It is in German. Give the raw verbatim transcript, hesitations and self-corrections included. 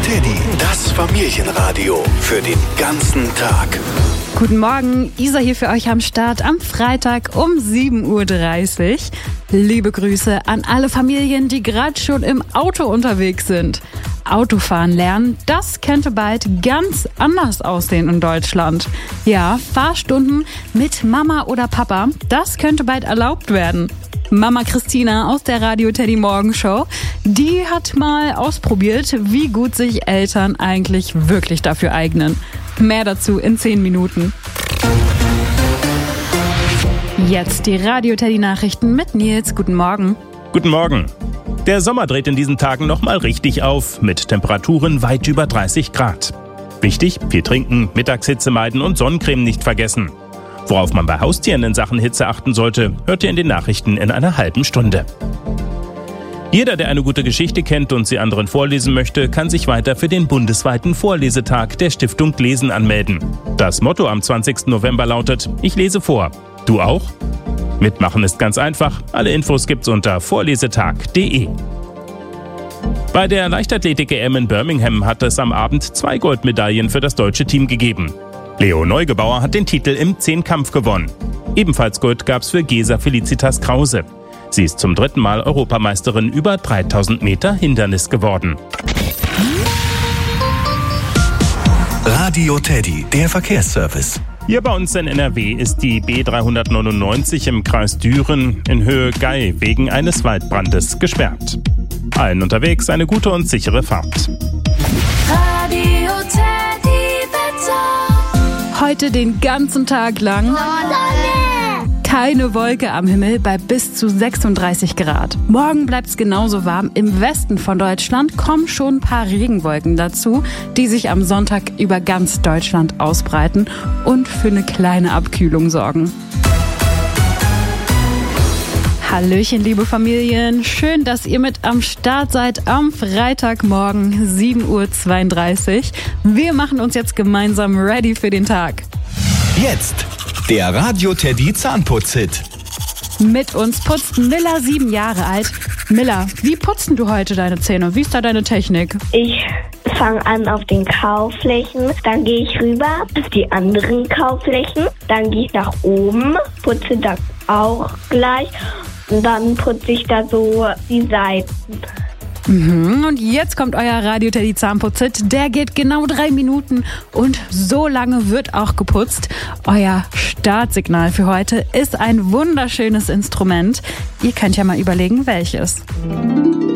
Teddy, das Familienradio für den ganzen Tag. Guten Morgen, Isa hier für euch am Start am Freitag um sieben Uhr dreißig. Liebe Grüße an alle Familien, die gerade schon im Auto unterwegs sind. Autofahren lernen, das könnte bald ganz anders aussehen in Deutschland. Ja, Fahrstunden mit Mama oder Papa, das könnte bald erlaubt werden. Mama Christina aus der Radio Teddy Morgenshow, die hat mal ausprobiert, wie gut sich Eltern eigentlich wirklich dafür eignen. Mehr dazu in zehn Minuten. Jetzt die Radio Teddy Nachrichten mit Nils. Guten Morgen. Guten Morgen. Der Sommer dreht in diesen Tagen nochmal richtig auf, mit Temperaturen weit über dreißig Grad. Wichtig, viel trinken, Mittagshitze meiden und Sonnencreme nicht vergessen. Worauf man bei Haustieren in Sachen Hitze achten sollte, hört ihr in den Nachrichten in einer halben Stunde. Jeder, der eine gute Geschichte kennt und sie anderen vorlesen möchte, kann sich weiter für den bundesweiten Vorlesetag der Stiftung Lesen anmelden. Das Motto am zwanzigsten November lautet: Ich lese vor. Du auch? Mitmachen ist ganz einfach. Alle Infos gibt's unter vorlesetag punkt de. Bei der Leichtathletik-E M in Birmingham hat es am Abend zwei Goldmedaillen für das deutsche Team gegeben. Leo Neugebauer hat den Titel im Zehnkampf gewonnen. Ebenfalls Gold gab's für Gesa Felicitas Krause. Sie ist zum dritten Mal Europameisterin über dreitausend Meter Hindernis geworden. Radio Teddy, der Verkehrsservice. Hier bei uns in N R W ist die B dreihundertneunundneunzig im Kreis Düren in Höhe Gei wegen eines Waldbrandes gesperrt. Allen unterwegs eine gute und sichere Fahrt. Radio Teddy Wetter. Heute den ganzen Tag lang keine Wolke am Himmel bei bis zu sechsunddreißig Grad. Morgen bleibt's genauso warm. Im Westen von Deutschland kommen schon ein paar Regenwolken dazu, die sich am Sonntag über ganz Deutschland ausbreiten und für eine kleine Abkühlung sorgen. Hallöchen, liebe Familien. Schön, dass ihr mit am Start seid am Freitagmorgen sieben Uhr zweiunddreißig. Wir machen uns jetzt gemeinsam ready für den Tag. Jetzt der Radio Teddy Zahnputz-Hit. Mit uns putzt Milla, sieben Jahre alt. Milla, wie putzt du heute deine Zähne? Wie ist da deine Technik? Ich fange an auf den Kauflächen, dann gehe ich rüber auf die anderen Kauflächen, dann gehe ich nach oben, putze das auch gleich und dann putze ich da so die Seiten. Mhm, und jetzt kommt euer Radio Teddy Zahnputz-Hit. Der geht genau drei Minuten und so lange wird auch geputzt. Euer Startsignal für heute ist ein wunderschönes Instrument. Ihr könnt ja mal überlegen, welches.